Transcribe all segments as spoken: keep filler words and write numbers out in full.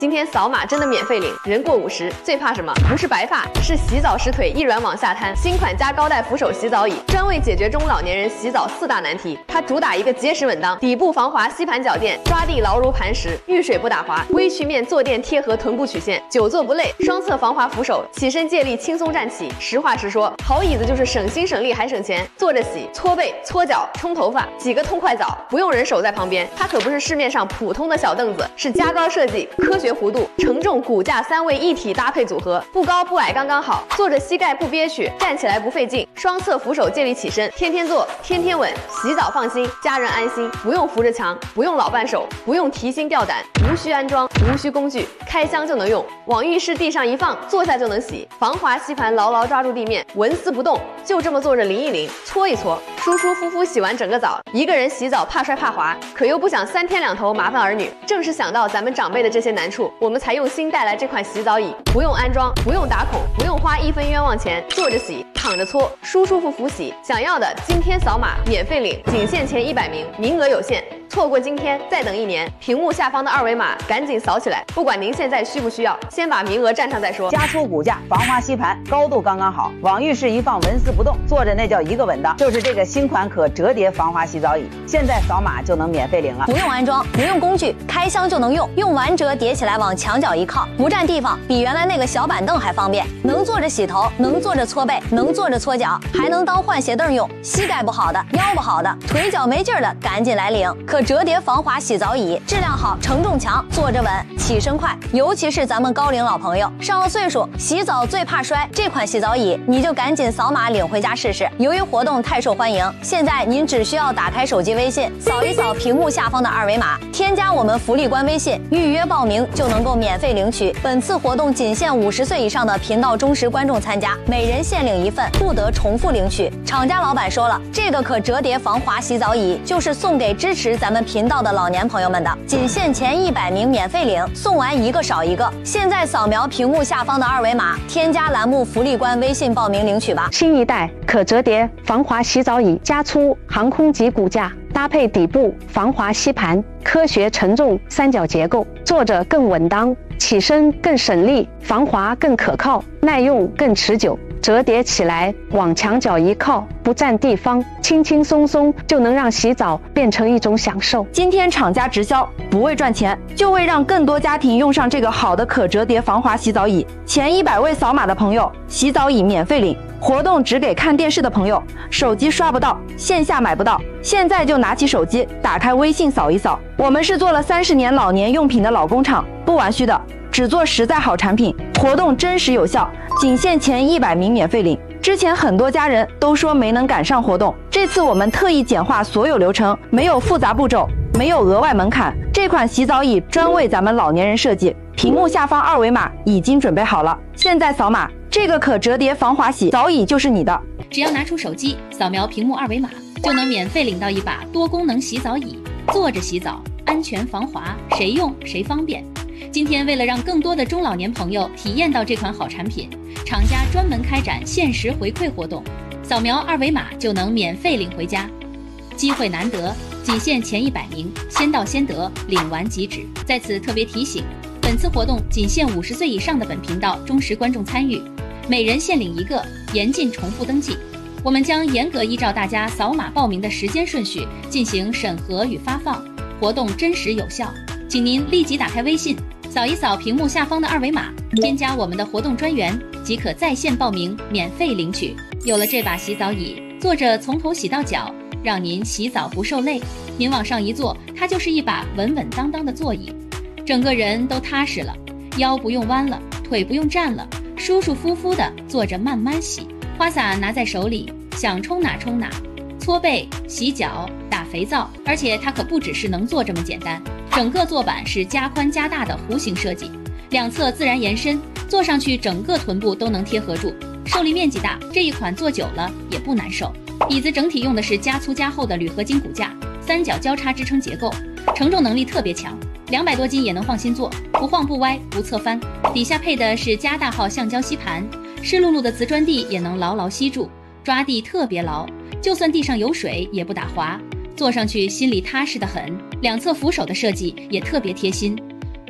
今天扫码真的免费领，人过五十最怕什么？不是白发，是洗澡时腿一软往下瘫。新款加高带扶手洗澡椅，专为解决中老年人洗澡四大难题。它主打一个结实稳当，底部防滑，吸盘脚垫，抓地牢如磐石，遇水不打滑。微曲面坐垫贴合臀部曲线，久坐不累。双侧防滑扶手，起身借力轻松站起。实话实说，好椅子就是省心省力还省钱。坐着洗、搓背、搓脚、冲头发，洗个痛快澡，不用人手在旁边。它可不是市面上普通的小凳子，是加高设计，科学弧度，承重骨架三位一体搭配组合，不高不矮刚刚好，坐着膝盖不憋屈，站起来不费劲，双侧扶手借力起身，天天坐，天天稳，洗澡放心，家人安心，不用扶着墙，不用老伴手，不用提心吊胆，无需安装，无需工具，开箱就能用，往浴室地上一放，坐下就能洗，防滑吸盘牢牢抓住地面，纹丝不动，就这么坐着淋一淋，搓一搓，舒舒服服洗完整个澡。一个人洗澡怕摔怕滑，可又不想三天两头麻烦儿女，正是想到咱们长辈的这些难处，我们才用心带来这款洗澡椅，不用安装，不用打孔，不用花一分冤枉钱，坐着洗，躺着搓，舒舒服服洗。想要的今天扫码免费领，仅限前一百名，名额有限。错过今天，再等一年。屏幕下方的二维码赶紧扫起来，不管您现在需不需要，先把名额占上再说。 加粗骨架，防滑吸盘，高度刚刚好，往浴室一放，纹丝不动，坐着那叫一个稳当。就是这个新款可折叠防滑洗澡椅，现在扫码就能免费领了， 不用安装，不用工具，开箱就能用，用完折叠起来往墙角一靠，不占地方，比原来那个小板凳还方便。能坐着洗头，能坐着搓背，能坐着搓脚，还能当换鞋凳用。膝盖不好的，腰不好的，腿脚没劲儿的，赶紧来领。可折叠防滑洗澡椅质量好，承重强，坐着稳，起身快。尤其是咱们高龄老朋友，上了岁数，洗澡最怕摔，这款洗澡椅你就赶紧扫码领回家试试。由于活动太受欢迎，现在您只需要打开手机微信，扫一扫屏幕下方的二维码，添加我们福利官微信，预约报名就能够免费领取。本次活动仅限五十岁以上的频道忠实观众参加，每人限领一份，不得重复领取。厂家老板说了，这个可折叠防滑洗澡椅就是送给支持咱们频道的老年朋友们的，仅限前一百名免费领，送完一个少一个。现在扫描屏幕下方的二维码，添加栏目福利官微信报名领取吧。 新一代可折叠防滑洗澡椅，加粗航空级骨架，搭配底部防滑吸盘，科学承重三角结构，坐着更稳当，起身更省力，防滑更可靠，耐用更持久。折叠起来往墙角一靠，不占地方，轻轻松松就能让洗澡变成一种享受。 今天厂家直销，不为赚钱，就为让更多家庭用上这个好的可折叠防滑洗澡椅。前一百位扫码的朋友，洗澡椅免费领。活动只给看电视的朋友，手机刷不到，线下买不到，现在就拿起手机，打开微信扫一扫。我们是做了三十年老年用品的老工厂，不玩虚的，只做实在好产品。活动真实有效，仅限前一百名免费领。之前很多家人都说没能赶上活动，这次我们特意简化所有流程，没有复杂步骤，没有额外门槛。这款洗澡椅专为咱们老年人设计，屏幕下方二维码已经准备好了，现在扫码，这个可折叠防滑洗澡椅就是你的。 只要拿出手机扫描屏幕二维码，就能免费领到一把多功能洗澡椅，坐着洗澡，安全防滑，谁用谁方便。今天为了让更多的中老年朋友体验到这款好产品，厂家专门开展限时回馈活动，扫描二维码就能免费领回家。机会难得，仅限前一百名，先到先得，领完即止。在此特别提醒，本次活动仅限五十岁以上的本频道忠实观众参与，每人限领一个，严禁重复登记。我们将严格依照大家扫码报名的时间顺序进行审核与发放，活动真实有效。请您立即打开微信，扫一扫屏幕下方的二维码，添加我们的活动专员，即可在线报名，免费领取。有了这把洗澡椅，坐着从头洗到脚，让您洗澡不受累。您往上一坐，它就是一把稳稳当当的座椅，整个人都踏实了，腰不用弯了，腿不用站了，舒舒服服的坐着慢慢洗。花洒拿在手里，想冲哪冲哪，搓背、洗脚、打肥皂，而且它可不只是能做这么简单。整个坐板是加宽加大的弧形设计，两侧自然延伸，坐上去整个臀部都能贴合住，受力面积大，这一款坐久了也不难受。椅子整体用的是加粗加厚的铝合金骨架，三角交叉支撑结构，承重能力特别强，两百多斤也能放心坐，不晃不歪不侧翻。底下配的是加大号橡胶吸盘，湿漉漉的瓷砖地也能牢牢吸住，抓地特别牢，就算地上有水也不打滑，坐上去心里踏实得很。两侧扶手的设计也特别贴心，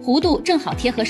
弧度正好贴合